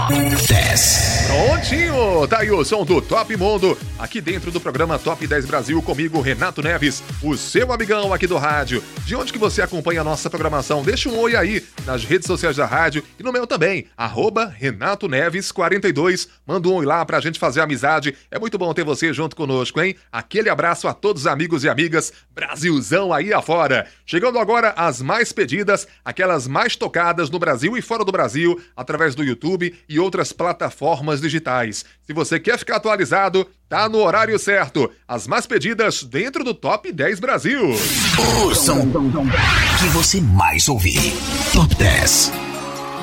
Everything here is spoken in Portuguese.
10. Prontinho! Tá aí o som do Top Mundo, aqui dentro do programa Top 10 Brasil, comigo, Renato Neves, o seu amigão aqui do rádio. De onde que você acompanha a nossa programação? Deixa um oi aí nas redes sociais da rádio e no meu também, @Renato Neves 42. Manda um oi lá pra gente fazer amizade. É muito bom ter você junto conosco, hein? Aquele abraço a todos os amigos e amigas, Brasilzão aí afora. Chegando agora as mais pedidas, aquelas mais tocadas no Brasil e fora do Brasil, através do YouTube e outras plataformas digitais. Se você quer ficar atualizado, tá no horário certo. As mais pedidas dentro do Top 10 Brasil. O som que você mais ouvir. Top 10.